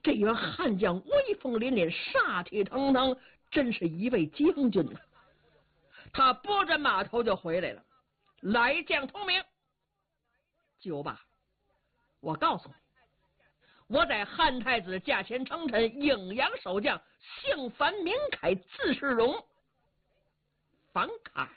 这员悍将威风凛凛，杀气腾腾，真是一位将军啊！他拨着马头就回来了，来将同名。九爸，我告诉你，我在汉太子驾前称臣，应阳守将，姓樊名凯，字世荣。樊凯，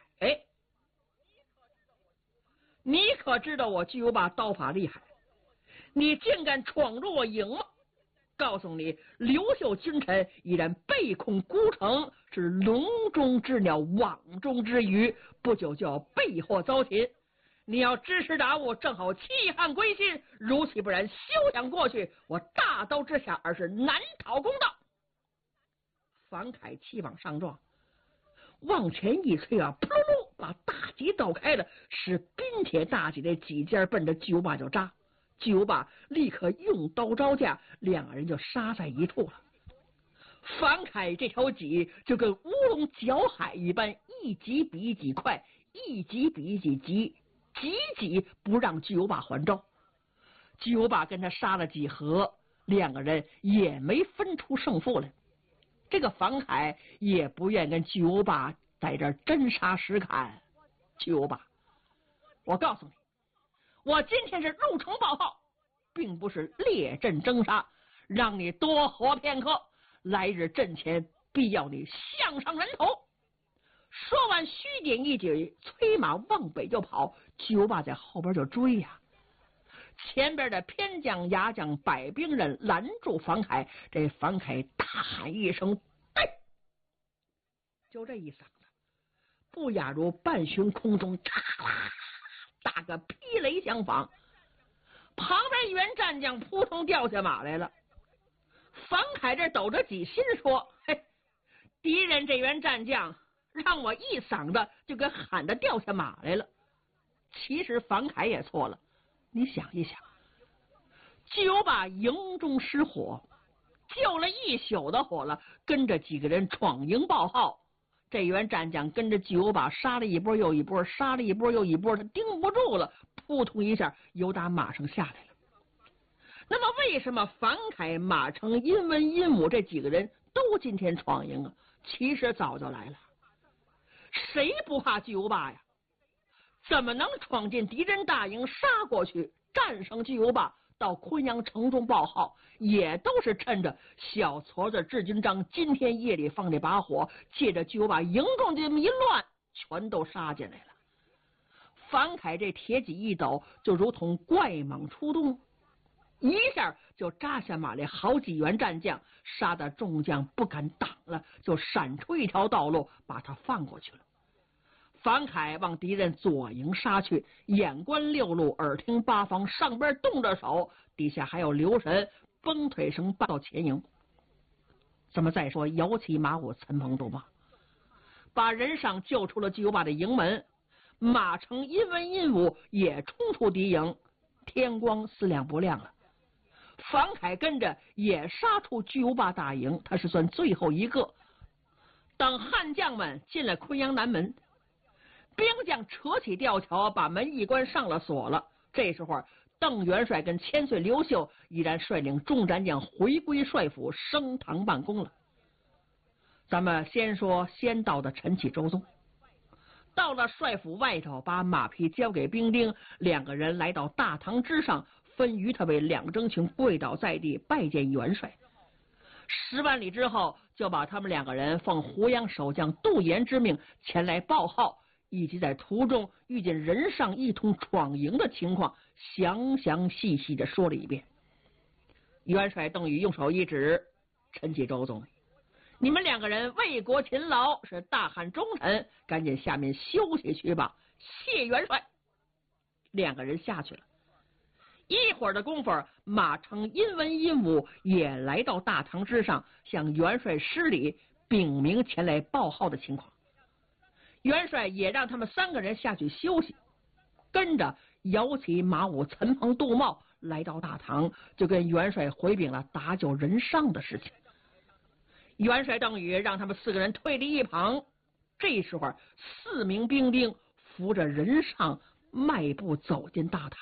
你可知道我巨爸刀法厉害？你竟敢闯入我营吗？告诉你，刘秀君臣已然被控孤城，是笼中之鸟，网中之鱼，不久就要被祸遭擒。你要支持打我，正好弃汉归心，如其不然，休想过去！我大刀之下，而是难讨公道。樊凯气往上撞，往前一推啊，噗噜噜，把大戟抖开了，使冰铁大戟的戟尖奔着巨无霸就扎。巨无霸立刻用刀招架，两个人就杀在一处了。樊凯这条戟就跟乌龙搅海一般，一击比一击快，一击比一击急，急急不让巨无霸还招。巨无霸跟他杀了几合，两个人也没分出胜负来。这个樊凯也不愿跟巨无霸在这真杀实砍。巨无霸，我告诉你，我今天是入城报号，并不是列阵征杀，让你多活片刻，来日阵前必要你项上人头。说完虚点一举，催马往北就跑，巨无霸在后边就追呀。前边的偏将牙将百兵人拦住樊凯，这樊凯大喊一声对，就这一嗓子不亚如半旬空中嚓啦大个霹雷相仿，旁边一员战将扑通掉下马来了。樊凯这抖着己心说，嘿，敌人这员战将让我一嗓子就给喊得掉下马来了。其实樊凯也错了，你想一想，巨无霸营中失火，救了一宿的火了，跟着几个人闯营报号，这员战将跟着巨无霸杀了一波又一波，杀了一波又一波，他盯不住了，扑通一下由打马上下来了。那么为什么樊凯、马成、殷文、殷武这几个人都今天闯营啊？其实早就来了，谁不怕巨无霸呀？怎么能闯进敌人大营杀过去，战胜巨无霸，到昆阳城中报号，也都是趁着小矬子智军章今天夜里放这把火，借着巨无霸营中这么一乱，全都杀进来了。樊凯这铁戟一抖，就如同怪蟒出洞，一下就扎下马来好几员战将，杀得众将不敢挡了，就闪出一条道路，把他放过去了。樊凯往敌人左营杀去，眼观六路，耳听八方，上边动着手，底下还有留神，崩腿绳到前营。咱们再说摇旗马武，岑彭杜茂，把人上救出了巨无霸的营门。马成、殷文、殷武也冲出敌营，天光4两不亮了。樊凯跟着也杀出巨无霸大营，他是算最后一个。等汉将们进了昆阳南门，兵将扯起吊桥，把门一关，上了锁了。这时候邓元帅跟千岁刘秀已然率领众战将回归帅府，升堂办公了。咱们先说先到的陈启周宗，到了帅府外头，把马匹交给兵丁，两个人来到大堂之上，分于他为两征群，跪倒在地拜见元帅。10万里之后，就把他们两个人奉湖阳守将杜岩之命前来报号，以及在途中遇见人上一同闯营的情况，详详细细的说了一遍。元帅邓禹用手一指，陈启周宗，你们两个人为国勤劳，是大汉忠臣，赶紧下面休息去吧，谢元帅。两个人下去了。一会儿的功夫，马成、殷文、殷武也来到大堂之上，向元帅施礼，禀明前来报号的情况。元帅也让他们3个人下去休息，跟着摇旗马武、岑彭杜茂来到大堂，就跟元帅回禀了打救人上的事情。元帅邓禹让他们4个人退离一旁。这时候4名兵丁扶着人上迈步走进大堂。